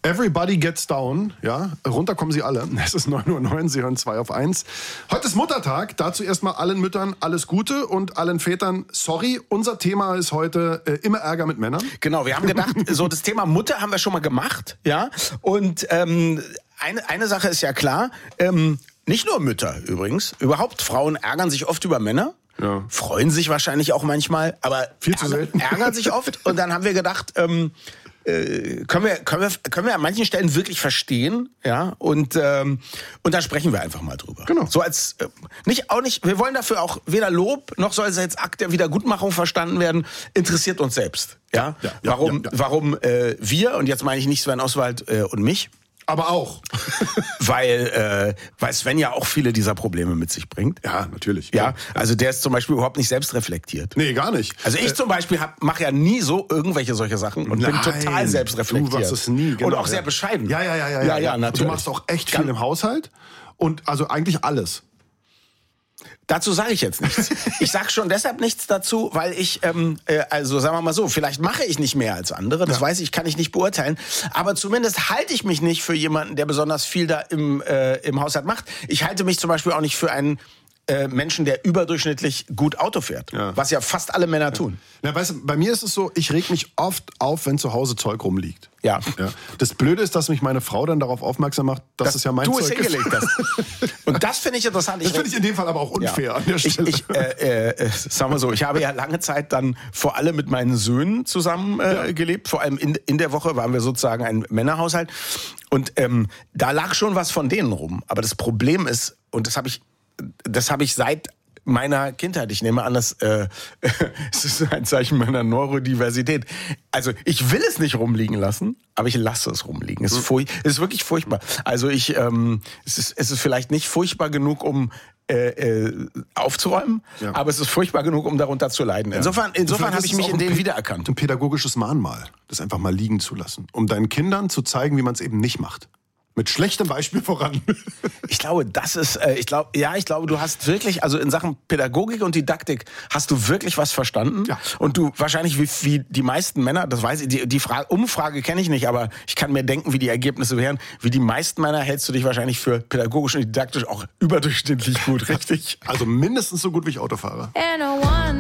Everybody gets down, ja, runter kommen sie alle. Es ist 9:09 Uhr, Sie hören 2 auf 1. Heute ist Muttertag, dazu erstmal allen Müttern alles Gute und allen Vätern sorry. Unser Thema ist heute immer Ärger mit Männern. Genau, wir haben gedacht, so das Thema Mutter haben wir schon mal gemacht, ja, und eine Sache ist ja klar, nicht nur Mütter übrigens, überhaupt Frauen ärgern sich oft über Männer. Ja. Freuen sich wahrscheinlich auch manchmal, aber viel zu selten. Ärgern sich oft. Und dann haben wir gedacht, können wir an manchen Stellen wirklich verstehen, ja, und da sprechen wir einfach mal drüber. Genau. So als wir wollen dafür auch weder Lob noch soll es als Akt der Wiedergutmachung verstanden werden. Interessiert uns selbst, ja. Warum wir, und jetzt meine ich nicht Sven Oswald und mich, aber auch. Weil Sven ja auch viele dieser Probleme mit sich bringt. Ja, natürlich. Ja, also der ist zum Beispiel überhaupt nicht selbstreflektiert. Nee, gar nicht. Also ich zum Beispiel mache ja nie so irgendwelche solche Sachen und bin total selbstreflektiert. Du machst es nie. Genau, und auch sehr bescheiden. Ja, natürlich. Du machst auch echt viel im Haushalt und also eigentlich alles. Dazu sage ich jetzt nichts. Ich sage schon deshalb nichts dazu, weil ich, also sagen wir mal so, vielleicht mache ich nicht mehr als andere, das weiß ich, kann ich nicht beurteilen, aber zumindest halte ich mich nicht für jemanden, der besonders viel da im Haushalt macht. Ich halte mich zum Beispiel auch nicht für einen Menschen, der überdurchschnittlich gut Auto fährt, was ja fast alle Männer tun. Na, weißt du, bei mir ist es so, ich reg mich oft auf, wenn zu Hause Zeug rumliegt. Ja. Das Blöde ist, dass mich meine Frau dann darauf aufmerksam macht, dass es ja mein Zeug ist. Du es hingelegt hast. Und das finde ich interessant. Das finde ich in dem Fall aber auch unfair an der Stelle. Sagen wir so, ich habe ja lange Zeit dann vor allem mit meinen Söhnen zusammen gelebt. Vor allem in der Woche waren wir sozusagen ein Männerhaushalt. Und da lag schon was von denen rum. Aber das Problem ist, und das habe ich seit meiner Kindheit. Ich nehme an, es ist ein Zeichen meiner Neurodiversität. Also ich will es nicht rumliegen lassen, aber ich lasse es rumliegen. Es ist wirklich furchtbar. Also es ist vielleicht nicht furchtbar genug, um aufzuräumen, aber es ist furchtbar genug, um darunter zu leiden. Insofern habe ich mich in denen wiedererkannt. Ein pädagogisches Mahnmal, das einfach mal liegen zu lassen, um deinen Kindern zu zeigen, wie man es eben nicht macht. Mit schlechtem Beispiel voran. Ich glaube, ich glaube, du hast wirklich, also in Sachen Pädagogik und Didaktik hast du wirklich was verstanden. Ja. Und du wahrscheinlich wie die meisten Männer, das weiß ich, die Umfrage kenne ich nicht, aber ich kann mir denken, wie die Ergebnisse wären. Wie die meisten Männer hältst du dich wahrscheinlich für pädagogisch und didaktisch auch überdurchschnittlich gut, richtig? Also mindestens so gut wie ich Autofahrer.